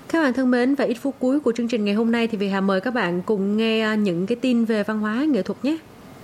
Các bạn thân mến, và ít phút cuối của chương trình ngày hôm nay thì Việt Hà mời các bạn cùng nghe những cái tin về văn hóa nghệ thuật nhé.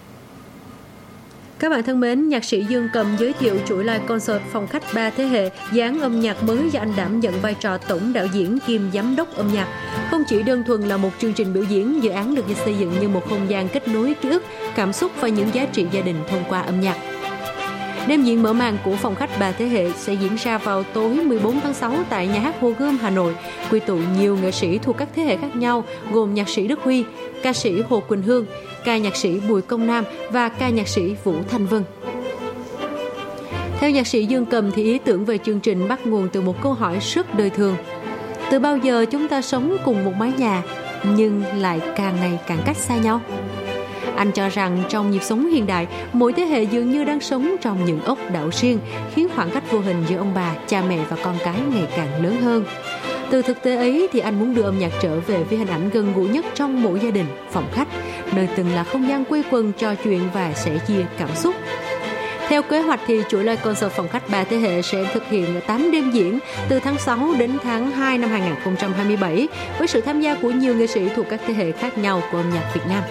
Các bạn thân mến, nhạc sĩ Dương Cầm giới thiệu chuỗi live concert phòng khách 3 thế hệ, dáng âm nhạc mới do anh đảm nhận vai trò tổng đạo diễn kiêm giám đốc âm nhạc. Không chỉ đơn thuần là một chương trình biểu diễn, dự án được xây dựng như một không gian kết nối ký ức, cảm xúc và những giá trị gia đình thông qua âm nhạc. Đêm diễn mở màn của phòng khách 3 thế hệ sẽ diễn ra vào tối 14 tháng 6 tại Nhà hát Hồ Gươm, Hà Nội, quy tụ nhiều nghệ sĩ thuộc các thế hệ khác nhau, gồm nhạc sĩ Đức Huy, ca sĩ Hồ Quỳnh Hương, ca nhạc sĩ Bùi Công Nam và ca nhạc sĩ Vũ Thanh Vân. Theo nhạc sĩ Dương Cầm thì ý tưởng về chương trình bắt nguồn từ một câu hỏi rất đời thường. Từ bao giờ chúng ta sống cùng một mái nhà, nhưng lại càng ngày càng cách xa nhau? Anh cho rằng trong nhịp sống hiện đại, mỗi thế hệ dường như đang sống trong những ốc đảo riêng, khiến khoảng cách vô hình giữa ông bà, cha mẹ và con cái ngày càng lớn hơn. Từ thực tế ấy thì anh muốn đưa âm nhạc trở về với hình ảnh gần gũi nhất trong mỗi gia đình, phòng khách, nơi từng là không gian quây quần trò chuyện và sẻ chia cảm xúc. Theo kế hoạch thì chuỗi live concert phòng khách 3 thế hệ sẽ thực hiện 8 đêm diễn từ tháng 6 đến tháng 2 năm 2027 với sự tham gia của nhiều nghệ sĩ thuộc các thế hệ khác nhau của âm nhạc Việt Nam.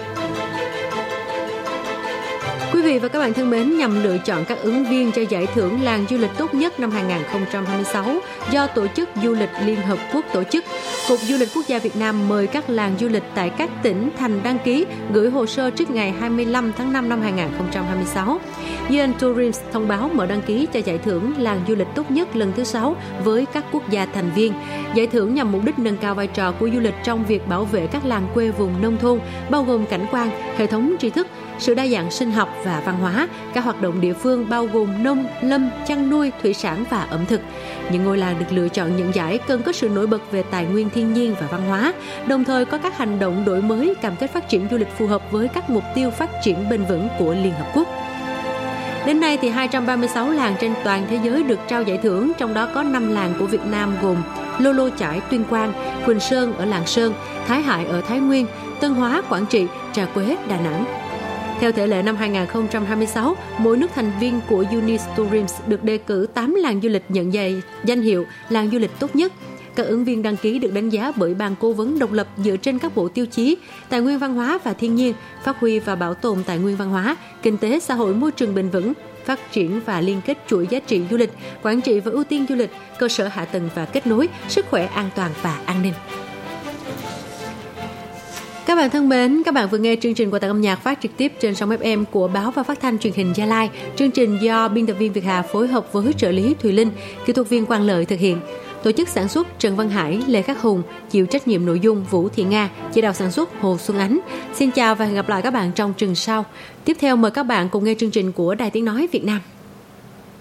Quý vị và các bạn thân mến, nhằm lựa chọn các ứng viên cho giải thưởng làng du lịch tốt nhất năm 2026 do Tổ chức Du lịch Liên Hợp Quốc tổ chức, Cục Du lịch Quốc gia Việt Nam mời các làng du lịch tại các tỉnh, thành đăng ký gửi hồ sơ trước ngày 25 tháng 5 năm 2026. UN Tourism thông báo mở đăng ký cho giải thưởng làng du lịch tốt nhất lần thứ 6 với các quốc gia thành viên. Giải thưởng nhằm mục đích nâng cao vai trò của du lịch trong việc bảo vệ các làng quê vùng nông thôn, bao gồm cảnh quan, hệ thống tri thức, sự đa dạng sinh học và văn hóa, các hoạt động địa phương bao gồm nông, lâm, chăn nuôi, thủy sản và ẩm thực. Những ngôi làng được lựa chọn nhận giải cần có sự nổi bật về tài nguyên thiên nhiên và văn hóa, đồng thời có các hành động đổi mới, cam kết phát triển du lịch phù hợp với các mục tiêu phát triển bền vững của Liên Hợp Quốc. Đến nay thì 236 làng trên toàn thế giới được trao giải thưởng, trong đó có 5 làng của Việt Nam gồm Lô Lô Chải Tuyên Quang, Quỳnh Sơn ở Lạng Sơn, Thái Hải ở Thái Nguyên, Tân Hóa Quảng Trị, Trà Quế Đà Nẵng. Theo thể lệ năm 2026, mỗi nước thành viên của UNIS Tourism được đề cử 8 làng du lịch nhận danh hiệu làng du lịch tốt nhất. Các ứng viên đăng ký được đánh giá bởi ban cố vấn độc lập dựa trên các bộ tiêu chí tài nguyên văn hóa và thiên nhiên, phát huy và bảo tồn tài nguyên văn hóa, kinh tế xã hội môi trường bền vững, phát triển và liên kết chuỗi giá trị du lịch, quản trị và ưu tiên du lịch, cơ sở hạ tầng và kết nối, sức khỏe, an toàn và an ninh. Các bạn thân mến, các bạn vừa nghe chương trình Quà tặng âm nhạc phát trực tiếp trên sóng FM của Báo và Phát thanh Truyền hình Gia Lai. Chương trình do biên tập viên Việt Hà phối hợp với trợ lý Thùy Linh, kỹ thuật viên Quang Lợi thực hiện. Tổ chức sản xuất Trần Văn Hải, Lê Khắc Hùng, chịu trách nhiệm nội dung Vũ Thị Nga, chỉ đạo sản xuất Hồ Xuân Ánh. Xin chào và hẹn gặp lại các bạn trong chương sau. Tiếp theo mời các bạn cùng nghe chương trình của Đài Tiếng nói Việt Nam.